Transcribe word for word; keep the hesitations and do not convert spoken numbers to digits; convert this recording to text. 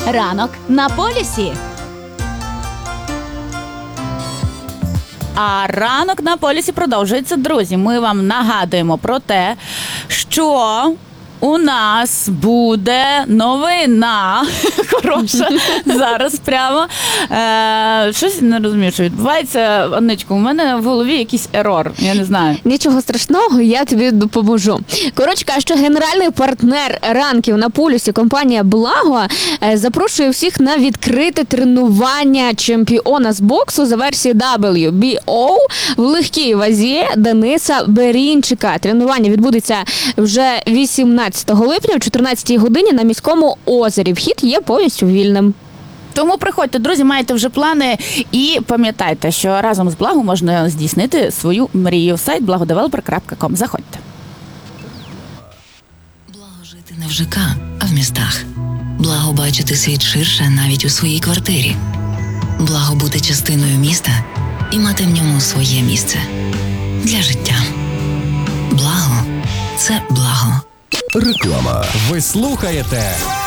Ранок на полюсі. А ранок на полюсі продовжується, друзі. Ми вам нагадуємо про те, що у нас буде новина хороша зараз прямо. Е, щось не розумію, що відбувається. Анничко, у мене в голові якийсь ерор, я не знаю. Нічого страшного, я тобі допоможу. Коротше кажучи, генеральний партнер ранків на полюсі компанія «Благо» запрошує всіх на відкрите тренування чемпіона з боксу за версією дабл ю бі о в легкій вазі Дениса Берінчика. Тренування відбудеться вже вісімнадцятого липня о чотирнадцятій годині на міському озері. Вхід є повністю вільним. Тому приходьте, друзі, маєте вже плани і пам'ятайте, що разом з Благо можна здійснити свою мрію. Сайт благодевелопер крапка ком. Заходьте. Благо жити не в ЖК, а в містах. Благо бачити світ ширше навіть у своїй квартирі. Благо бути частиною міста і мати в ньому своє місце. Для життя. Благо – це благо. Реклама. Ви слухаєте